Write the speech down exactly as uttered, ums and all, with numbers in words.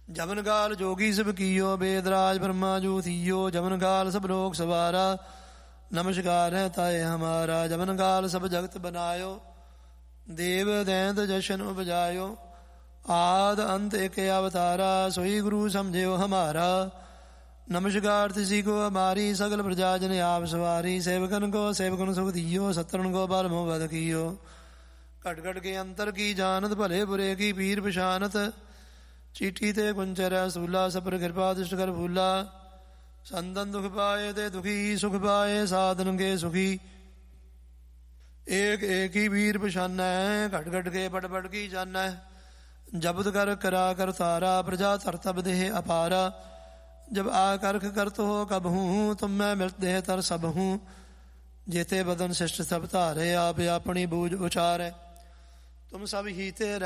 ਜਮਨ ਕਾਲ ਜੋਗੀ ਸਭ ਕੀਓ, ਬੇਦਰਾਜ ਬ੍ਰਹਮਾ ਜੂ ਥੀਓ। ਜਮਨ ਕਾਲ ਸਭ ਲੋਕ ਸਵਾਰਾ, ਨਮਸਕਾਰ ਹੈ ਤਾਏ ਹਮਾਰਾ। ਜਮਨ ਕਾਲ ਸਭ ਜਗਤ ਬਨਾਇਓ, ਦੇਵ ਦੈਂਤ ਜਸ਼ਨ ਉਪਜਾਇਓ। ਆਦ ਅੰਤ ਇੱਕ ਅਵਤਾਰਾ, ਸੋਈ ਗੁਰੂ ਸਮਝਿਓ ਹਮਾਰਾ। ਨਮਸਕਾਰ ਤਿਸੀ ਕੋ ਹਮਾਰੀ, ਸਗਲ ਪ੍ਰਜਾ ਜਨ ਆਪ ਸਵਾਰੀ। ਸੇਵਕਨ ਕੋ ਸੇਵਕਨ ਸੁਖ ਦਿਓ, ਸਤਰਨ ਕੋ ਬਲ ਮੋਹ ਬਦ ਕੀਓ। ਘਟ ਘਟ ਕੇ ਅੰਤਰ ਕੀ ਜਾਨਤ, ਭਲੇ ਬੁਰੇ ਕੀ ਪੀਰ ਪਛਾਨਤ। ਚੀਠੀ ਤੇ ਕੁੰਚਰ ਸੂਲਾ, ਸਪਰ ਕਿਰਪਾ ਦ੍ਰਿਸ਼ਟ ਕਰ ਭੂਲਾ। ਸੰਤਨ ਦੁਖ ਪਾਏ ਤੇ ਦੁਖੀ, ਸੁਖ ਪਾਏ ਸਾਧਨ ਕੇ ਸੁਖੀ। ਏਕ ਏਕ ਹੀ ਵੀਰ ਪਛਾਨੈ, ਘਟ ਘਟ ਕੇ ਪਟ ਪਟ ਕੀ ਜਾਨੈ। ਜਬਦ ਕਰ ਕਰਾ ਕਰ ਤਾਰਾ, ਪ੍ਰਜਾ ਧਰਤਬ ਦੇਹ ਅਪਾਰਾ। ਜਬ ਆ ਕਰਖ ਕਰਤ ਹੋ ਕਬ ਹੂੰ, ਤੁਮ ਮੈਂ ਮਿਲਤ ਦੇਹ ਤਰ ਸਭ ਹੂੰ। ਜੇਤੇ ਬਦਨ ਸਿਸ਼ਟ ਸਭ ਧਾਰੇ, ਆਪ ਆਪਣੀ ਬੂਝ ਉਚਾਰੈ। ਤੁਮ ਸਭ ਹੀ ਤੇ